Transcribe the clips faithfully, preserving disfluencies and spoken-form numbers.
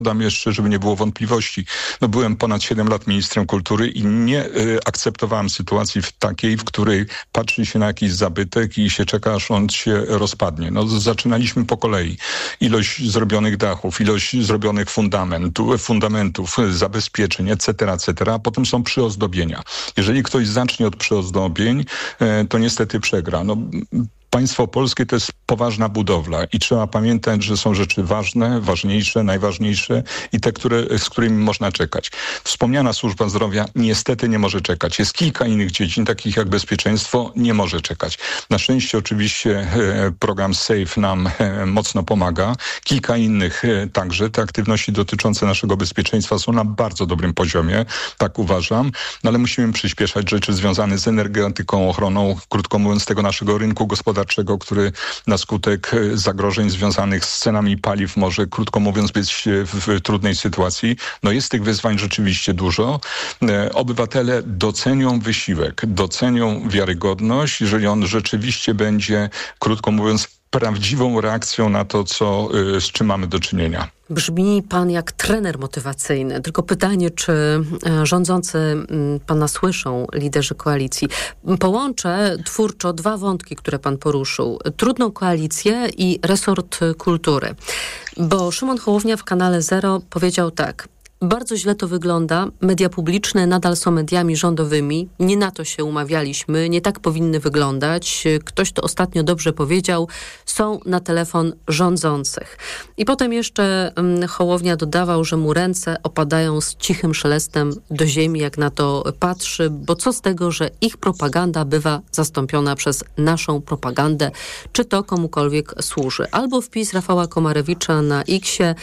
Dodam jeszcze, żeby nie było wątpliwości. No, byłem ponad siedem lat ministrem kultury i nie y, akceptowałem sytuacji w takiej, w której patrzy się na jakiś zabytek i się czeka, aż on się rozpadnie. No, zaczynaliśmy po kolei. Ilość zrobionych dachów, ilość zrobionych fundamentów, fundamentów zabezpieczeń, et cetera, et cetera. A potem są przyozdobienia. Jeżeli ktoś zacznie od przyozdobień, y, to niestety przegra. No, Państwo polskie to jest poważna budowla i trzeba pamiętać, że są rzeczy ważne, ważniejsze, najważniejsze i te, które, z którymi można czekać. Wspomniana służba zdrowia niestety nie może czekać. Jest kilka innych dziedzin, takich jak bezpieczeństwo, nie może czekać. Na szczęście oczywiście e, program SAFE nam e, mocno pomaga. Kilka innych e, także. Te aktywności dotyczące naszego bezpieczeństwa są na bardzo dobrym poziomie, tak uważam, no, ale musimy przyspieszać rzeczy związane z energetyką, ochroną, krótko mówiąc, tego naszego rynku gospodarczego, który na skutek zagrożeń związanych z cenami paliw może, krótko mówiąc, być w trudnej sytuacji. No jest tych wyzwań rzeczywiście dużo. Obywatele docenią wysiłek, docenią wiarygodność, jeżeli on rzeczywiście będzie, krótko mówiąc, prawdziwą reakcją na to, co, z czym mamy do czynienia. Brzmi pan jak trener motywacyjny. Tylko pytanie, czy rządzący pana słyszą, liderzy koalicji. Połączę twórczo dwa wątki, które pan poruszył. Trudną koalicję i resort kultury. Bo Szymon Hołownia w kanale Zero powiedział tak. Bardzo źle to wygląda. Media publiczne nadal są mediami rządowymi. Nie na to się umawialiśmy. Nie tak powinny wyglądać. Ktoś to ostatnio dobrze powiedział. Są na telefon rządzących. I potem jeszcze um, Hołownia dodawał, że mu ręce opadają z cichym szelestem do ziemi, jak na to patrzy, bo co z tego, że ich propaganda bywa zastąpiona przez naszą propagandę, czy to komukolwiek służy. Albo wpis Rafała Komarewicza na X-ie,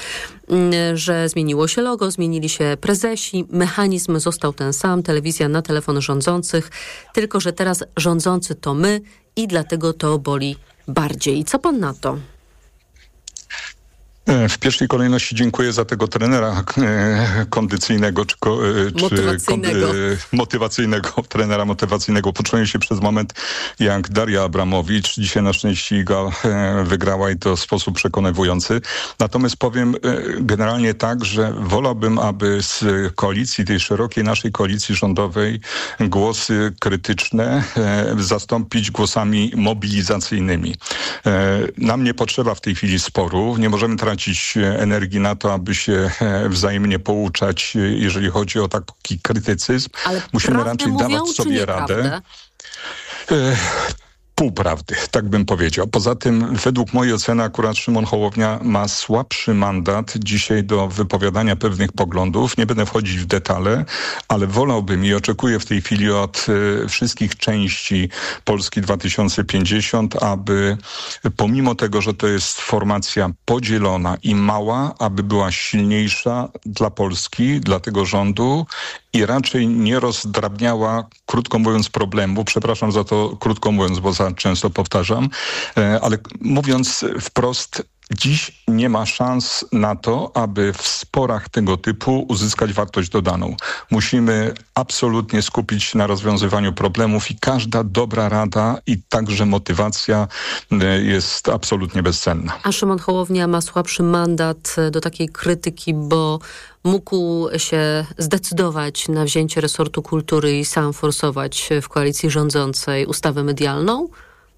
że zmieniło się logo, zmienili się prezesi, mechanizm został ten sam, telewizja na telefon rządzących, tylko że teraz rządzący to my i dlatego to boli bardziej. Co pan na to? W pierwszej kolejności dziękuję za tego trenera kondycyjnego czy, czy motywacyjnego. Kondy, motywacyjnego, trenera motywacyjnego. Poczułem się przez moment jak Daria Abramowicz. Dzisiaj na szczęście Iga wygrała i to w sposób przekonywujący. Natomiast powiem generalnie tak, że wolałbym, aby z koalicji, tej szerokiej naszej koalicji rządowej głosy krytyczne zastąpić głosami mobilizacyjnymi. Nam nie potrzeba w tej chwili sporu. Nie możemy tracić energii na to, aby się wzajemnie pouczać, jeżeli chodzi o taki krytycyzm. Ale musimy raczej mówią, dawać sobie radę. Pół prawdy, tak bym powiedział. Poza tym, według mojej oceny, akurat Szymon Hołownia ma słabszy mandat dzisiaj do wypowiadania pewnych poglądów. Nie będę wchodzić w detale, ale wolałbym i oczekuję w tej chwili od y, wszystkich części Polski dwa tysiące pięćdziesiąt, aby pomimo tego, że to jest formacja podzielona i mała, aby była silniejsza dla Polski, dla tego rządu i raczej nie rozdrabniała, krótko mówiąc, problemu. Przepraszam za to, krótko mówiąc, bo za często powtarzam, ale mówiąc wprost, dziś nie ma szans na to, aby w sporach tego typu uzyskać wartość dodaną. Musimy absolutnie skupić się na rozwiązywaniu problemów i każda dobra rada i także motywacja jest absolutnie bezcenna. A Szymon Hołownia ma słabszy mandat do takiej krytyki, bo mógł się zdecydować na wzięcie resortu kultury i sam forsować w koalicji rządzącej ustawę medialną?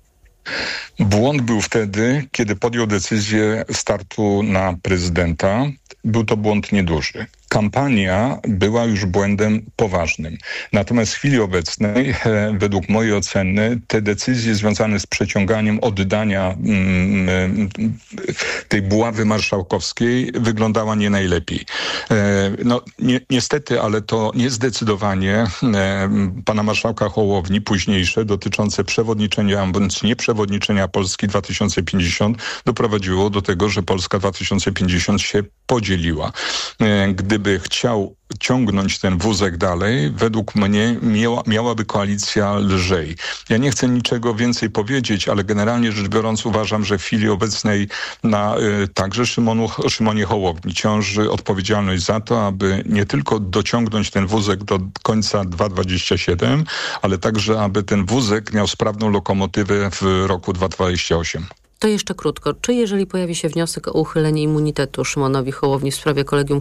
Błąd był wtedy, kiedy podjął decyzję startu na prezydenta. Był to błąd nieduży. Kampania była już błędem poważnym. Natomiast w chwili obecnej, e, według mojej oceny, te decyzje związane z przeciąganiem oddania mm, tej buławy marszałkowskiej wyglądała nie najlepiej. E, no ni- niestety, ale to niezdecydowanie e, pana marszałka Hołowni późniejsze dotyczące przewodniczenia, bądź nieprzewodniczenia Polski dwa tysiące pięćdziesiąt doprowadziło do tego, że Polska dwa tysiące pięćdziesiąt się podzieliła. E, gdy Gdyby chciał ciągnąć ten wózek dalej, według mnie miała, miałaby koalicja lżej. Ja nie chcę niczego więcej powiedzieć, ale generalnie rzecz biorąc uważam, że w chwili obecnej na y, także Szymonu, Szymonie Hołowni ciąży odpowiedzialność za to, aby nie tylko dociągnąć ten wózek do końca dwa tysiące dwudziestego siódmego, ale także aby ten wózek miał sprawną lokomotywę w roku dwa tysiące dwudziestym ósmym. To jeszcze krótko. Czy jeżeli pojawi się wniosek o uchylenie immunitetu Szymonowi Hołowni w sprawie Kolegium